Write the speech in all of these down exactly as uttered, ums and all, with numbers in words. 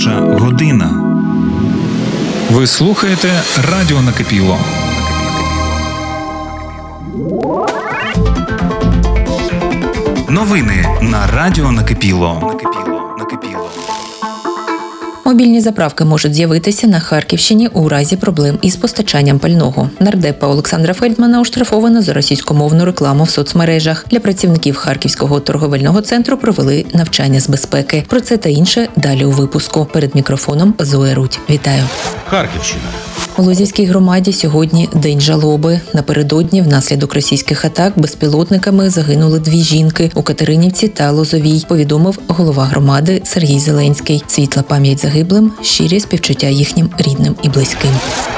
Найгарячіша година. Ви слухаєте Радіо Накипіло. Новини на Радіо Накипіло. Накипіло. Накипіло. Мобільні заправки можуть з'явитися на Харківщині у разі проблем із постачанням пального. Нардепа Олександра Фельдмана оштрафовано за російськомовну рекламу в соцмережах. Для працівників Харківського торговельного центру провели навчання з безпеки. Про це та інше далі у випуску. Перед мікрофоном Зоя Рудь. Вітаю. Харківщина. У Лозівській громаді сьогодні День жалоби. Напередодні внаслідок російських атак безпілотниками загинули дві жінки у Катеринівці та Лозовій, повідомив голова громади Сергій Зеленський. Світла пам'ять загиблим, щирі співчуття їхнім рідним і близьким.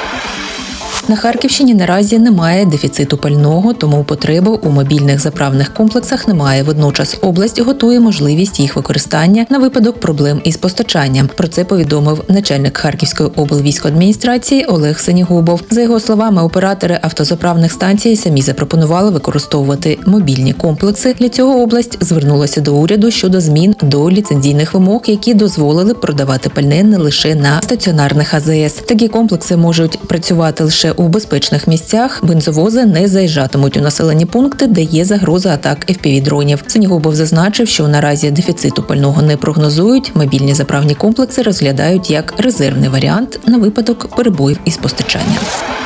На Харківщині наразі немає дефіциту пального, тому потреби у мобільних заправних комплексах немає. Водночас область готує можливість їх використання на випадок проблем із постачанням. Про це повідомив начальник Харківської облвійськоадміністрації Олег Сенігубов. За його словами, оператори автозаправних станцій самі запропонували використовувати мобільні комплекси. Для цього область звернулася до уряду щодо змін до ліцензійних вимог, які дозволили продавати пальне не лише на стаціонарних А З С. Такі комплекси можуть працювати лише у безпечних місцях, бензовози не заїжджатимуть у населені пункти, де є загроза атак еф пі ві-дронів. Сенігубов зазначив, що наразі дефіциту пального не прогнозують, мобільні заправні комплекси розглядають як резервний варіант на випадок перебоїв із постачанням.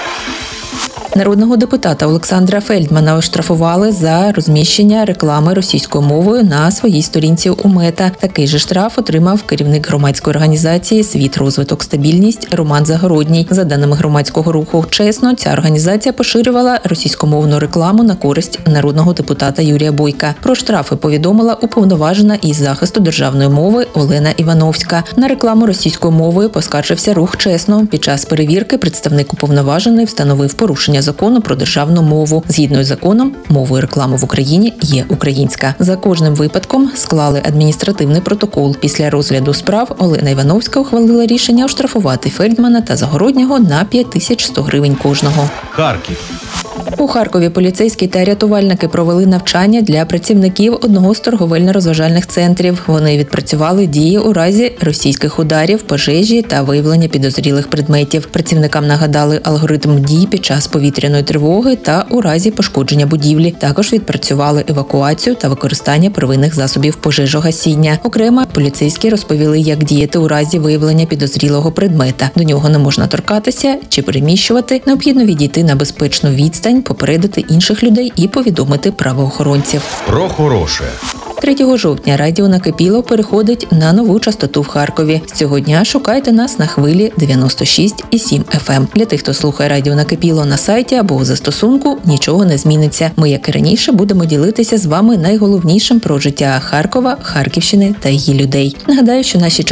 Народного депутата Олександра Фельдмана оштрафували за розміщення реклами російською мовою на своїй сторінці у Мета. Такий же штраф отримав керівник громадської організації «Світ, розвиток, стабільність» Роман Загородній. За даними громадського руху «Чесно», ця організація поширювала російськомовну рекламу на користь народного депутата Юрія Бойка. Про штрафи повідомила уповноважена із захисту державної мови Олена Івановська. На рекламу російською мовою поскаржився рух «Чесно». Під час перевірки представник уповноважений встановив порушення закону про державну мову. Згідно з законом, мовою реклами в Україні є українська. За кожним випадком склали адміністративний протокол. Після розгляду справ Олена Івановська ухвалила рішення оштрафувати Фельдмана та Загороднього на п'ять тисяч сто гривень кожного. Харків. У Харкові поліцейські та рятувальники провели навчання для працівників одного з торговельно-розважальних центрів. Вони відпрацювали дії у разі російських ударів, пожежі та виявлення підозрілих предметів. Працівникам нагадали алгоритм дій під час повітряної тривоги та у разі пошкодження будівлі. Також відпрацювали евакуацію та використання первинних засобів пожежогасіння. Окремо поліцейські розповіли, як діяти у разі виявлення підозрілого предмета. До нього не можна торкатися чи переміщувати. Необхідно відійти на безпечну відстань, попередити інших людей і повідомити правоохоронців. Про хороше. третього жовтня Радіо Накипіло переходить на нову частоту в Харкові. З цього дня шукайте нас на хвилі дев'яносто шість і сім еф ем. Для тих, хто слухає Радіо Накипіло на сайті або у застосунку, нічого не зміниться. Ми, як і раніше, будемо ділитися з вами найголовнішим про життя Харкова, Харківщини та її людей. Нагадаю, що наші